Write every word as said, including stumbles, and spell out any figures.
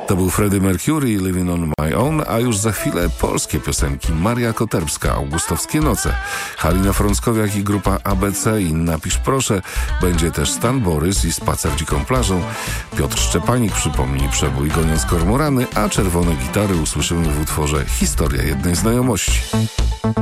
To był Freddie Mercury, Living on My Own, a już za chwilę polskie piosenki. Maria Koterbska, Augustowskie noce, Halina Frąckowiak i grupa A B C i Napisz proszę. Będzie też Stan Borys i Spacer dziką plażą. Piotr Szczepanik przypomni przebój Goniąc kormorany, a czerwone gitary usłyszymy w utworze Historia jednej znajomości.